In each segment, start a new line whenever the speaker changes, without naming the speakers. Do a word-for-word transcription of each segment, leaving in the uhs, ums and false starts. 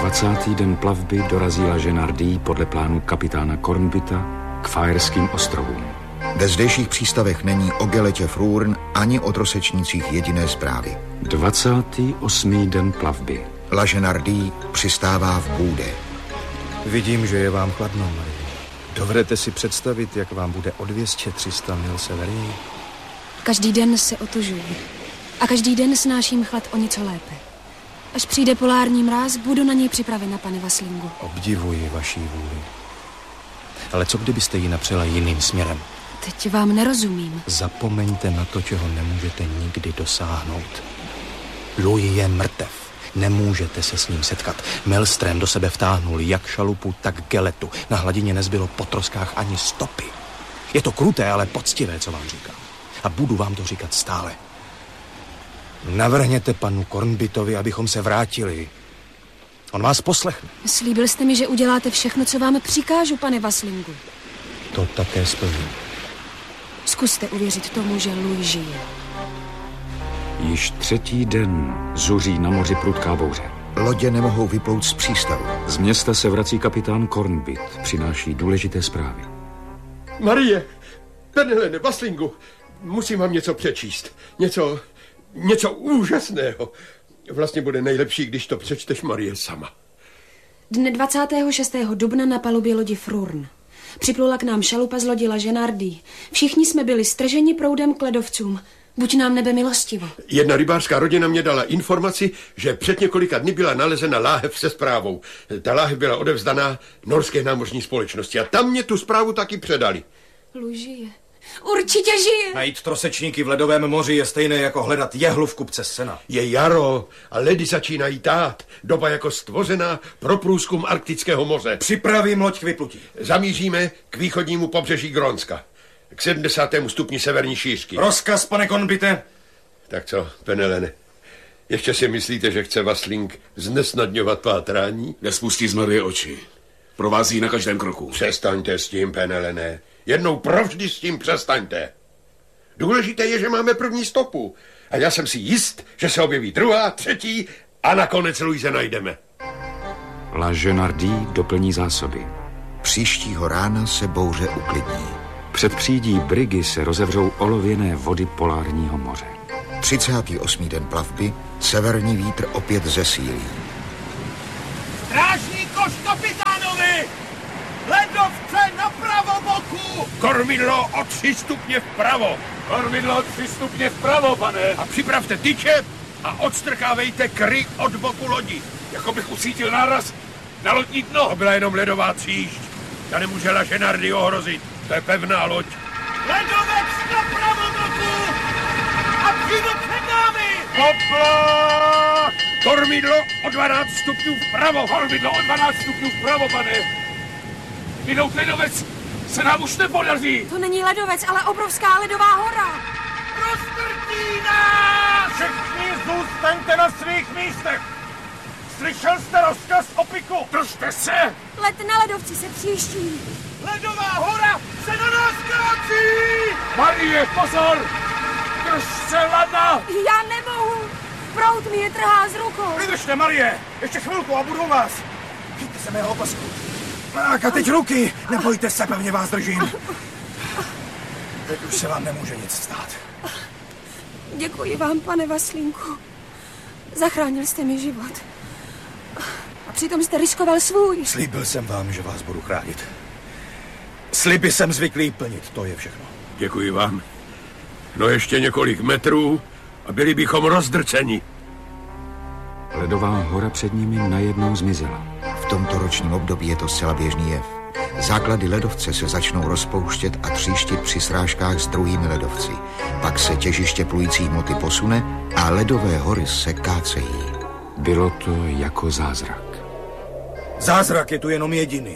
dvacátý den plavby dorazila Ženardí podle plánu kapitána Kornbita k Faerským ostrovům.
Ve zdejších přístavech není o geletě Froorn ani o trosečnících jediné zprávy.
dvacátý osmý den plavby.
La Ženardí přistává v Bude.
Vidím, že je vám chladno, Marie. Dovedete si představit, jak vám bude o dvě stě tři sta mil severněji?
Každý den se otužuji. A každý den snáším chlad o něco lépe. Až přijde polární mráz, budu na něj připravena, pane Vaslingu.
Obdivuji vaší vůli. Ale co kdybyste ji napřela jiným směrem?
Teď vám nerozumím.
Zapomeňte na to, čeho nemůžete nikdy dosáhnout. Louis je mrtev. Nemůžete se s ním setkat. Maelstrom do sebe vtáhnul jak šalupu, tak geletu. Na hladině nezbylo po troskách ani stopy. Je to kruté, ale poctivé, co vám říkám. A budu vám to říkat stále. Navrhněte panu Kornbitovi, abychom se vrátili. On vás poslechne.
Slíbil jste mi, že uděláte všechno, co vám přikážu, pane Vaslingu.
To také splním.
Zkuste uvěřit tomu, že Louis žije.
Již třetí den zuří na moři prudká bouře.
Lodě nemohou vyplout z přístavu.
Z města se vrací kapitán Kornbit. Přináší důležité zprávy.
Marie, Penelene, Vaslingu, musím vám něco přečíst. Něco, něco úžasného. Vlastně bude nejlepší, když to přečteš, Marie, sama.
Dne dvacátého šestého dubna na palubě lodi Froorn. Připlula k nám šalupa z lodi La Ženardí. Všichni jsme byli strženi proudem k ledovcům. Buď nám nebe milostivo.
Jedna rybářská rodina mě dala informaci, že před několika dny byla nalezena láhev se zprávou. Ta láhev byla odevzdaná norské námořní společnosti a tam mě tu zprávu taky předali.
Louis žije. Určitě žije.
Najít trosečníky v ledovém moři je stejné jako hledat jehlu v kupce sena.
Je jaro a ledy začínají tát. Doba jako stvořená pro průzkum Arktického moře.
Připravím loď k vyplutí.
Zamíříme k východnímu pobřeží Grónska. K sedmdesátému stupni severní šířky.
Rozkaz, pane Kornbite.
Tak co, Penelene? Ještě si myslíte, že chce Vasling znesnadňovat pátrání?
Nespustí z Marie oči. Provází na každém kroku.
Přestaňte s tím, Penelene. Jednou provždy s tím přestaňte. Důležité je, že máme první stopu. A já jsem si jist, že se objeví druhá, třetí a nakonec Louise najdeme.
La Ženardí doplní zásoby.
Příštího rána se bouře uklidní.
Před přídí Brigy se rozevřou olověné vody polárního moře.
třicátý osmý den plavby severní vítr opět zesílí.
Strážní koš kapitánovi! Ledovce na pravoboku!
Kormidlo o tři stupně vpravo.
Kormidlo o tři stupně vpravo, pane.
A připravte tyče a odstrkávejte kry od boku lodi.
Jako bych usítil náraz na lodní dno.
To byla jenom ledová tříšť. Ta nemůže La Ženardí ohrozit. To je pevná loď.
Ledovec na pravoboku! A přijdu před námi!
Hopla! Kormidlo o dvanáct stupňů vpravo.
Kormidlo o dvanáct stupňů vpravo, pane. Minout ledovec se nám už nepodaří.
To není ledovec, ale obrovská ledová hora.
Roztrtí nás! Všichni zůstaňte na svých místech. Slyšel jste rozkaz opiku? Držte se!
Led na ledovci se příští.
Ledová hora se na nás kráčí! Marie, pozor! Drž se, lada!
Já nemohu. Proud mi je trhá z rukou.
Vydržte, Marie! Ještě chvilku a budu u vás. Chyťte se mého opasku.
Tak a teď ruky! Nebojte se, pevně vás držím. Teď už se vám nemůže nic stát.
Děkuji vám, pane Vaslinku. Zachránil jste mi život. A přitom jste riskoval svůj.
Slíbil jsem vám, že vás budu chránit. Sliby jsem zvyklý plnit, to je všechno.
Děkuji vám. No ještě několik metrů a byli bychom rozdrceni.
Ledová hora před nimi najednou zmizela.
V tomto ročním období je to zcela běžný jev. Základy ledovce se začnou rozpouštět a tříštit při srážkách s druhými ledovci. Pak se těžiště plující hmoty posune a ledové hory se kácejí.
Bylo to jako zázrak.
Zázrak je tu jenom jediný.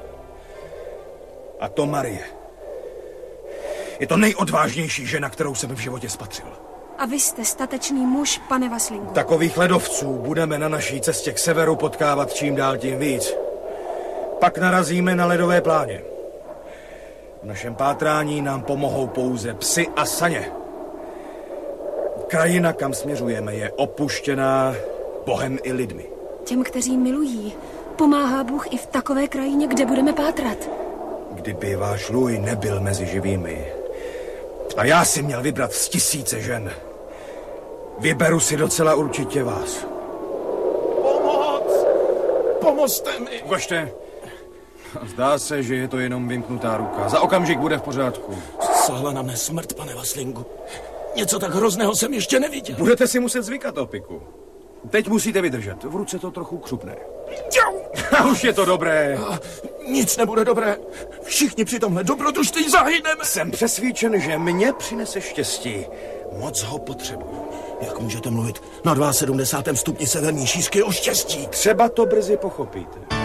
A to Marie. Je to nejodvážnější žena, kterou jsem v životě spatřil.
A vy jste statečný muž, pane Vaslinku.
Takových ledovců budeme na naší cestě k severu potkávat čím dál tím víc. Pak narazíme na ledové pláně. V našem pátrání nám pomohou pouze psi a saně. Krajina, kam směřujeme, je opuštěná Bohem i lidmi.
Těm, kteří milují, pomáhá Bůh i v takové krajině, kde budeme pátrat.
Kdyby váš Louis nebyl mezi živými a já si měl vybrat z tisíce žen, vyberu si docela určitě vás.
Pomoc! Pomozte mi!
Ukažte. Zdá se, že je to jenom vymknutá ruka. Za okamžik bude v pořádku.
Sahla na mne smrt, pane Vaslingu. Něco tak hrozného jsem ještě neviděl.
Budete si muset zvykat, Opiku. Teď musíte vydržet. V ruce to trochu křupne. A už je to dobré.
Nic nebude dobré. Všichni při tomhle dobrodružství zahyneme.
Jsem přesvědčen, že mě přinese štěstí. Moc ho potřebuju.
Jak můžete mluvit na sedmdesátém druhém stupni severní šířky o štěstí?
Třeba to brzy pochopíte.